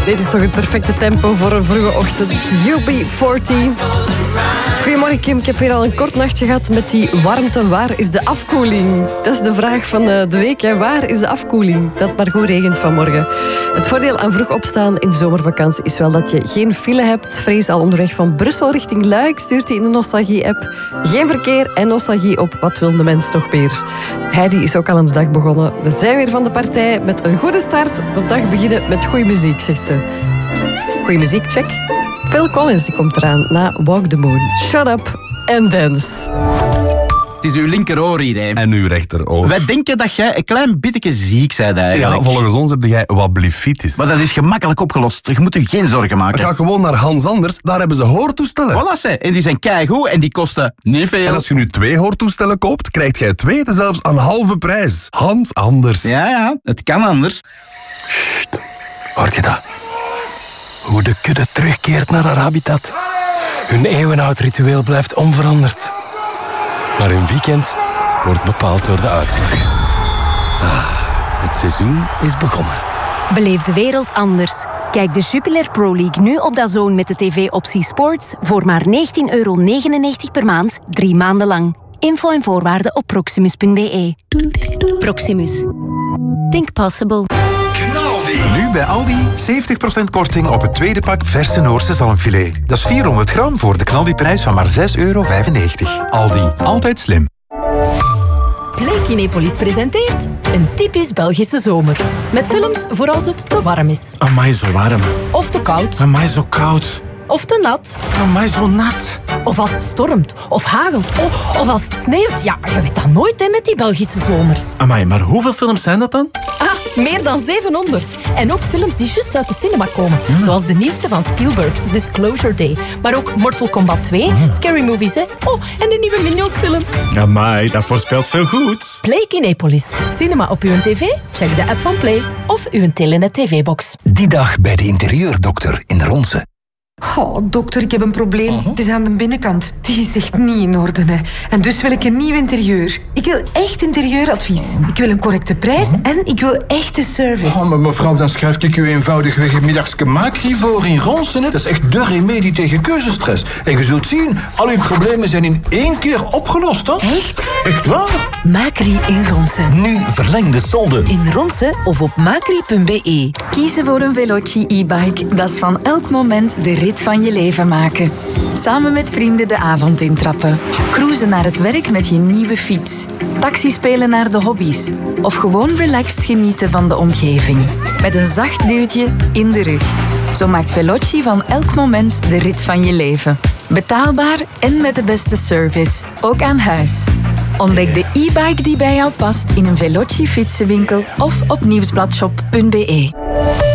Dit is toch het perfecte tempo voor een vroege ochtend. UB40. Goedemorgen Kim, ik heb weer al een kort nachtje gehad met die warmte. Waar is de afkoeling? Dat is de vraag van de week. Hè. Waar is de afkoeling? Dat maar goed regent vanmorgen. Het voordeel aan vroeg opstaan in de zomervakantie is wel dat je geen file hebt. Vrees al onderweg van Brussel richting Luik, stuurt hij in de Nostalgie-app. Geen verkeer en nostalgie op Wat wil de mens nog meer? Heidi is ook al aan de dag begonnen. We zijn weer van de partij met een goede start. De dag beginnen met goede muziek, zegt ze. Goeie muziek, check. Phil Collins die komt eraan na Walk the Moon. Shut up and dance. Het is uw linkeroor hier, hè. En uw rechteroor. Wij denken dat jij een klein beetje ziek bent eigenlijk. Ja, volgens ons heb jij wat blifitis. Maar dat is gemakkelijk opgelost. Je moet je geen zorgen maken. Ga gewoon naar Hans Anders, daar hebben ze hoortoestellen. Voilà, ze. En die zijn keigoed en die kosten niet veel. En als je nu 2 hoortoestellen koopt, krijg jij 2 zelfs aan halve prijs. Hans Anders. Ja, het kan anders. Sst, hoort je dat? Hoe de kudde terugkeert naar haar habitat. Hun eeuwenoud ritueel blijft onveranderd. Maar hun weekend wordt bepaald door de uitslag. Het seizoen is begonnen. Beleef de wereld anders. Kijk de Jupiler Pro League nu op DAZN met de tv-optie Sports voor maar €19,99 per maand, 3 maanden lang. Info en voorwaarden op proximus.be. Proximus. Think possible. Nu bij Aldi 70% korting op het tweede pak verse Noorse zalmfilet. Dat is 400 gram voor de knaldiprijs van maar €6,95. Aldi, altijd slim. Play Kinepolis presenteert een typisch Belgische zomer. Met films voor als het te warm is. Amai, zo warm. Of te koud. Amai, zo koud. Of te nat. Amai, zo nat. Of als het stormt. Of hagelt. Of als het sneeuwt. Ja, je weet dat nooit hè, met die Belgische zomers. Amai, maar hoeveel films zijn dat dan? Meer dan 700. En ook films die juist uit de cinema komen. Zoals de nieuwste van Spielberg, Disclosure Day. Maar ook Mortal Kombat 2, Scary Movie 6. Oh, en de nieuwe Minions film. Amai, dat voorspelt veel goeds. Play Kinepolis. Cinema op uw tv? Check de app van Play. Of uw Telenet TV-box. Die dag bij de interieurdokter in Ronse. Oh, dokter, ik heb een probleem. Het is aan de binnenkant. Die is echt niet in orde. Hè. En dus wil ik een nieuw interieur. Ik wil echt interieuradvies. Ik wil een correcte prijs en ik wil echte service. Oh, maar mevrouw, dan schrijf ik u eenvoudigweg een middagske Macri voor in Ronsen. Dat is echt de remedie tegen keuzestress. En je zult zien, al uw problemen zijn in 1 keer opgelost. Hè? Echt? Echt waar? Macri in Ronsen. Nu verlengde solde. In Ronsen of op macri.be. Kiezen voor een Veloci e-bike, dat is van elk moment de rit van je leven maken. Samen met vrienden de avond intrappen. Cruisen naar het werk met je nieuwe fiets. Taxi spelen naar de hobby's. Of gewoon relaxed genieten van de omgeving. Met een zacht duwtje in de rug. Zo maakt Veloci van elk moment de rit van je leven. Betaalbaar en met de beste service. Ook aan huis. Ontdek de e-bike die bij jou past in een Veloci fietsenwinkel of op nieuwsbladshop.be.